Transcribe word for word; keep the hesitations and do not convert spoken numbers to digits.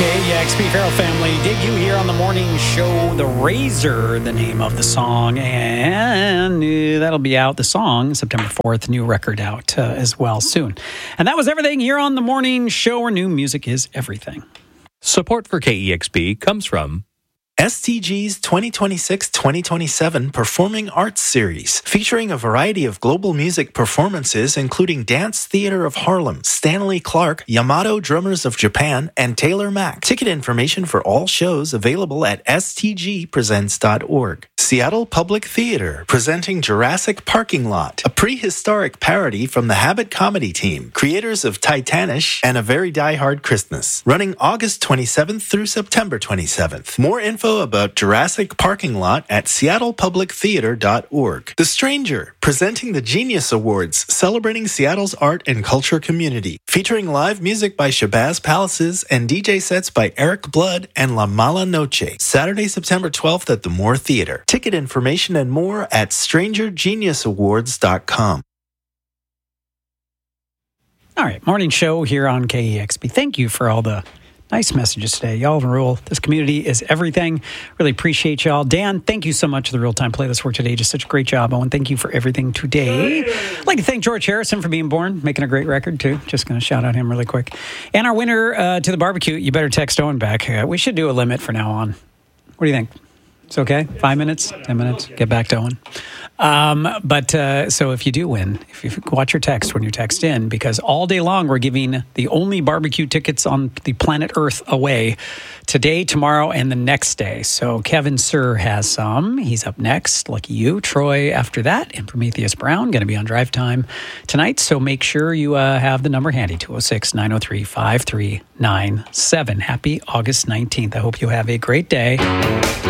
K E X P Farrell Family. Dig You here on the morning show. The Razor, the name of the song. And uh, that'll be out, the song, September fourth. New record out uh, as well soon. And that was everything here on the morning show, where new music is everything. Support for K E X P comes from S T G's twenty twenty-six twenty twenty-seven Performing Arts Series, featuring a variety of global music performances, including Dance Theater of Harlem, Stanley Clarke, Yamato Drummers of Japan, and Taylor Mack. Ticket information for all shows available at s t g presents dot org. Seattle Public Theater, presenting Jurassic Parking Lot, a prehistoric parody from the Habit Comedy Team, creators of Titanish and A Very Die Hard Christmas, running August twenty-seventh through September twenty-seventh. More info about Jurassic Parking Lot at seattle public theater dot org. The Stranger, presenting the Genius Awards, celebrating Seattle's art and culture community, featuring live music by Shabazz Palaces and D J sets by Eric Blood and La Mala Noche, Saturday, September twelfth at the Moore Theater. Ticket information and more at stranger genius awards dot com. All right, morning show here on K E X P. Thank you for all the nice messages today. Y'all rule. This community is everything. Really appreciate y'all. Dan, thank you so much for the real-time playlist work today. Just such a great job, Owen. Thank you for everything today. I'd like to thank George Harrison for being born, making a great record, too. Just going to shout out him really quick. And our winner uh, to the barbecue, you better text Owen back. Uh, we should do a limit for now on. What do you think? It's okay? Five minutes? Ten minutes? Get back to Owen. Um, but uh, so if you do win, if you watch your text when you text in, because all day long we're giving the only barbecue tickets on the planet Earth away today, tomorrow, and the next day. So Kevin Sir has some. He's up next. Lucky you. Troy after that. And Prometheus Brown going to be on drive time tonight. So make sure you uh, have the number handy, two oh six, nine oh three, five three nine seven. Happy August nineteenth. I hope you have a great day.